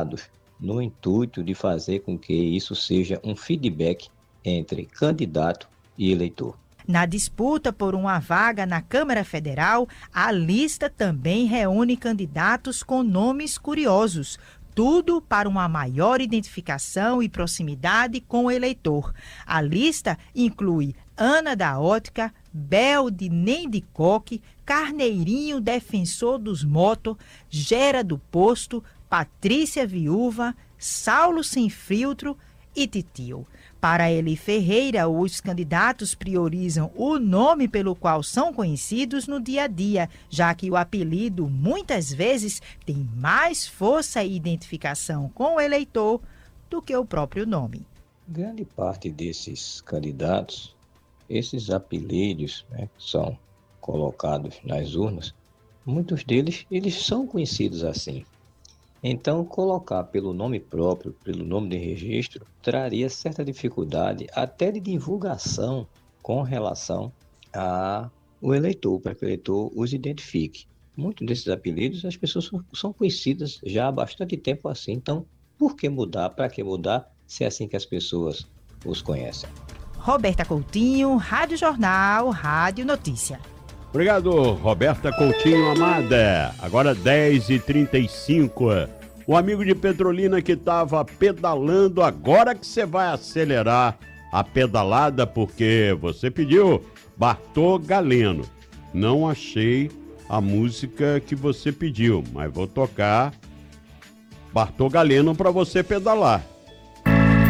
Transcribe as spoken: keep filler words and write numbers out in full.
criados no intuito de fazer com que isso seja um feedback entre candidato e eleitor. Na disputa por uma vaga na Câmara Federal, a lista também reúne candidatos com nomes curiosos. Tudo para uma maior identificação e proximidade com o eleitor. A lista inclui Ana da Ótica, Bel de Nem de Coque, Carneirinho Defensor dos Motos, Gera do Posto, Patrícia Viúva, Saulo Sem Filtro e Titio. Para Eli Ferreira, os candidatos priorizam o nome pelo qual são conhecidos no dia a dia, já que o apelido muitas vezes tem mais força e identificação com o eleitor do que o próprio nome. Grande parte desses candidatos, esses apelidos, né, que são colocados nas urnas, muitos deles eles são conhecidos assim. Então, colocar pelo nome próprio, pelo nome de registro, traria certa dificuldade até de divulgação com relação ao eleitor, para que o eleitor os identifique. Muitos desses apelidos, as pessoas são conhecidas já há bastante tempo assim. Então, por que mudar? Para que mudar se é assim que as pessoas os conhecem? Roberta Coutinho, Rádio Jornal, Rádio Notícia. Obrigado, Roberta Coutinho amada. Agora dez e trinta e cinco. O amigo de Petrolina que estava pedalando, agora que você vai acelerar a pedalada, porque você pediu Bartô Galeno. Não achei a música que você pediu, mas vou tocar Bartô Galeno para você pedalar.